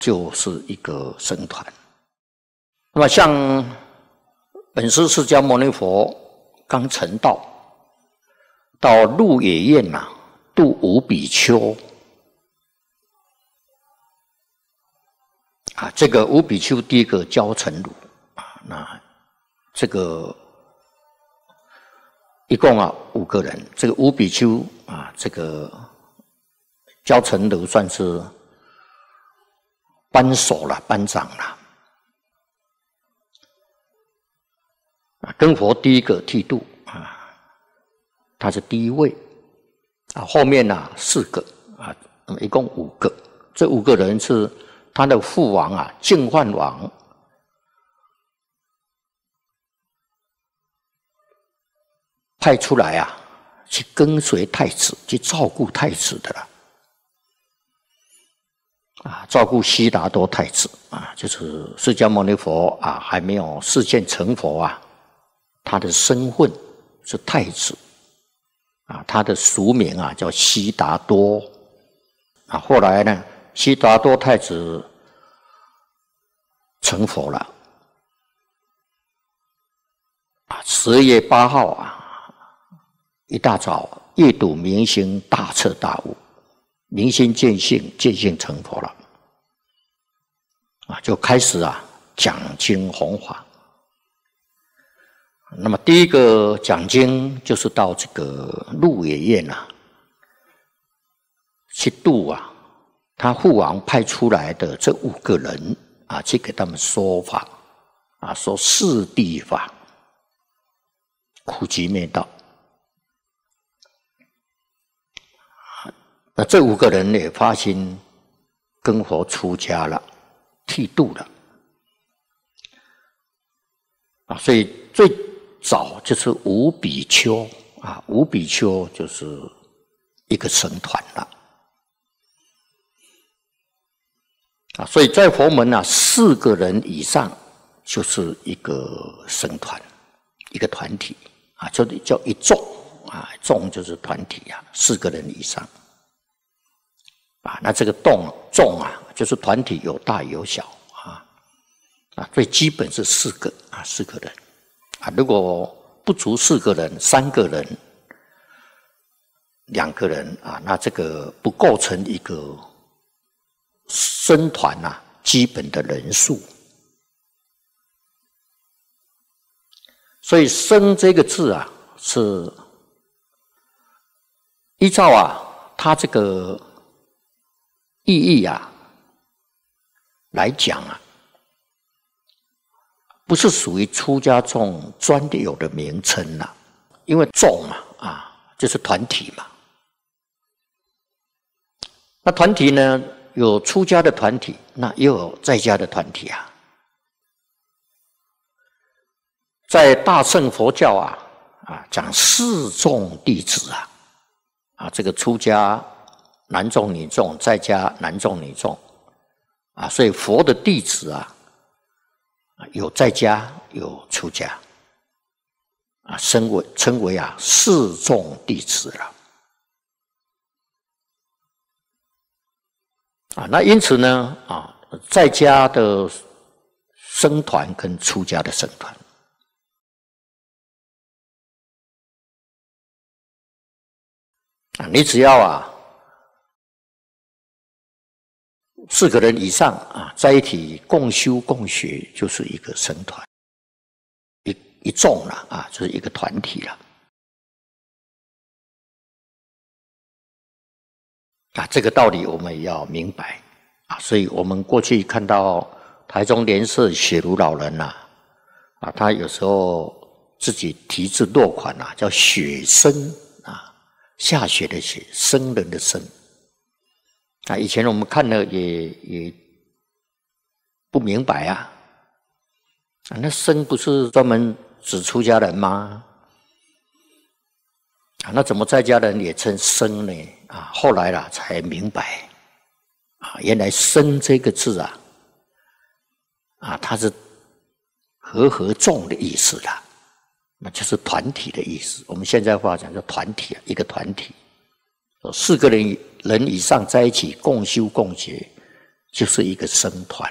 就是一个僧团。那么像本师释迦牟尼佛刚成道，到鹿野苑度五比丘这个五比丘第一个教成儒那这个一共5个人，这个五比丘这个教成儒算是班首了，班长了。跟佛第一个剃度他是第一位后面4个那么一共5个，这5个人是他的父王净饭王派出来去跟随太子，去照顾太子的了照顾悉达多太子就是释迦牟尼佛还没有示现成佛他的身份是太子他的俗名叫悉达多后来呢，悉达多太子成佛了12月8号一大早夜睹明星，大彻大悟，明心见性，见性成佛了就开始讲经弘法。那么第一个讲经就是到这个鹿野苑去度他父王派出来的这5个人去给他们说法说四谛法，苦集灭道。那这5个人也发心跟佛出家了，剃度了所以最早就是五比丘五比丘就是一个僧团了所以在佛门4个人以上就是一个僧团，一个团体就叫一众众就是团体4个人以上那这个众就是团体有大有小最基本是4个4个人如果不足4个人，3个人2个人那这个不构成一个僧团基本的人数。所以僧这个字是依照它这个意义来讲不是属于出家众专有的名称因为众就是团体嘛。那团体呢，有出家的团体，那也有在家的团体在大乘佛教讲4众弟子这个出家男众女众，在家男众女众所以佛的弟子有在家有出家称为4众弟子了那因此呢在家的僧团跟出家的僧团你只要4个人以上在一起共修共学，就是一个僧团，一众了就是一个团体了这个道理我们也要明白所以我们过去看到台中莲社雪如老人他有时候自己题字落款叫雪僧下雪的雪，僧人的僧以前我们看了也不明白那僧不是专门指出家人吗那怎么在家人也称僧呢后来才明白原来僧这个字它是和众的意思啦，那就是团体的意思。我们现在话讲叫团体一个团体4个人以上在一起共修共学， 就是一个僧团。